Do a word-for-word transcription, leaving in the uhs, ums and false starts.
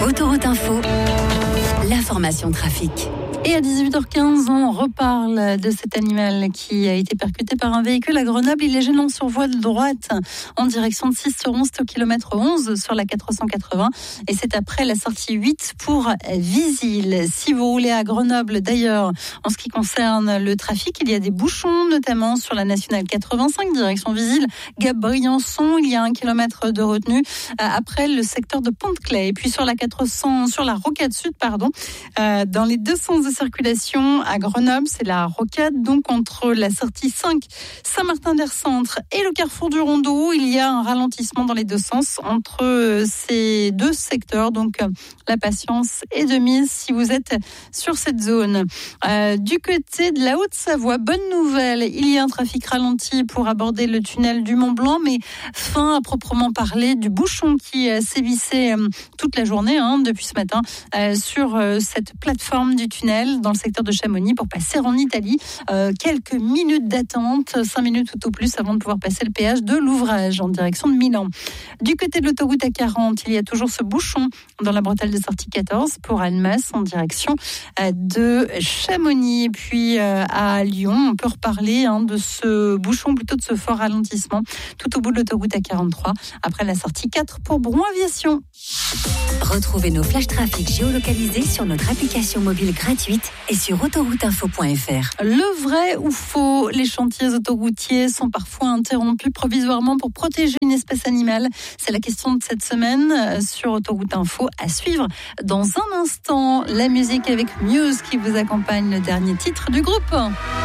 Autoroute Info, l'information trafic. Et à dix-huit heures quinze, on reparle de cet animal qui a été percuté par un véhicule à Grenoble. Il est gênant sur voie de droite en direction de Sisteron, c'est au kilomètre onze sur la quatre cent quatre-vingts. Et c'est après la sortie huit pour Visil. Si vous roulez à Grenoble, d'ailleurs, en ce qui concerne le trafic, il y a des bouchons, notamment sur la nationale quatre-vingt-cinq, direction Visil, Gap-Briançon. Il y a un kilomètre de retenue après le secteur de Pont-de-Clay. Et puis sur la quatre cents, sur la Rocade Sud, pardon, euh, dans les deux sens de circulation à Grenoble, c'est la rocade, donc entre la sortie cinq Saint-Martin-d'Air-Centre et le carrefour du Rondeau, il y a un ralentissement dans les deux sens entre ces deux secteurs, donc la patience est de mise si vous êtes sur cette zone. Euh, du côté de la Haute-Savoie, bonne nouvelle, il y a un trafic ralenti pour aborder le tunnel du Mont-Blanc, mais fin à proprement parler du bouchon qui sévissait euh, toute la journée, hein, depuis ce matin, euh, sur euh, cette plateforme du tunnel dans le secteur de Chamonix pour passer en Italie. Euh, quelques minutes d'attente, cinq minutes tout au plus avant de pouvoir passer le péage de l'ouvrage en direction de Milan. Du côté de l'autoroute A quarante, il y a toujours ce bouchon dans la bretelle de sortie quatorze pour Annemasse en direction euh, de Chamonix. Et puis euh, à Lyon, on peut reparler hein, de ce bouchon, plutôt de ce fort ralentissement tout au bout de l'autoroute A quarante-trois après la sortie quatre pour Bron Aviation. Retrouvez nos flash trafic géolocalisés sur notre application mobile gratuite et sur autoroute info point f r. Le vrai ou faux, les chantiers autoroutiers sont parfois interrompus provisoirement pour protéger une espèce animale. C'est la question de cette semaine sur Autoroute Info. À suivre dans un instant, la musique avec Muse qui vous accompagne, le dernier titre du groupe.